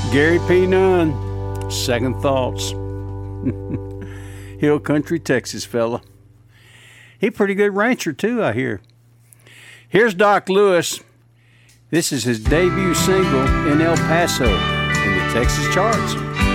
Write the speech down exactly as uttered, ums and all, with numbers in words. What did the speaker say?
Gary P. Nunn, Second Thoughts. Hill Country, Texas fella. He pretty good rancher too, I hear. Here's Doc Lewis. This is his debut single in El Paso in the Texas charts.